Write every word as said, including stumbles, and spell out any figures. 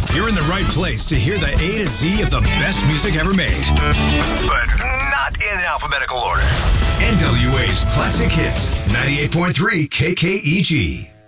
You're in the right place to hear the A to Z of the best music ever made. But not in alphabetical order. N W A's Classic Hits, ninety-eight point three K K E G.